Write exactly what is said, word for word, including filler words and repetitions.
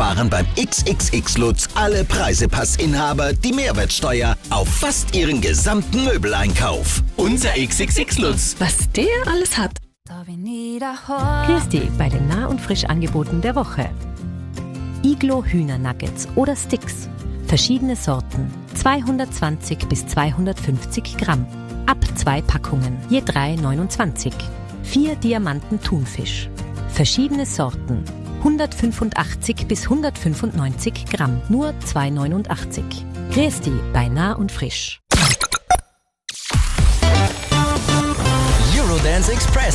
sparen beim X X X-Lutz alle Preisepassinhaber die Mehrwertsteuer auf fast ihren gesamten Möbeleinkauf. Unser X X X-Lutz. Was der alles hat. Grüß dich bei den Nah- und Frischangeboten der Woche. Iglo Hühnernuggets oder Sticks. Verschiedene Sorten. zweihundertzwanzig bis zweihundertfünfzig Gramm. Ab zwei Packungen, je drei neunundzwanzig. Vier Diamanten Thunfisch. Verschiedene Sorten. hundertfünfundachtzig bis hundertfünfundneunzig Gramm, nur zwei neunundachtzig. Grüß dich bei Nah und Frisch. Eurodance Express.